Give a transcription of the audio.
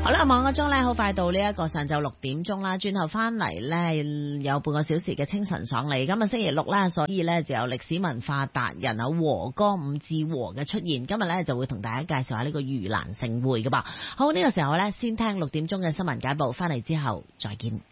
好啦，望個鐘咧，好快到呢一個上晝6點鐘啦。轉頭翻嚟咧，有半個小時嘅清晨爽利。今日星期六啦，所以咧就有歷史文化達人啊和歌伍志和嘅出現。今日咧就會同大家介紹下呢個盂蘭盛會㗎噃。好，呢個時候咧，先聽6點鐘嘅新聞簡報，翻嚟之後再見。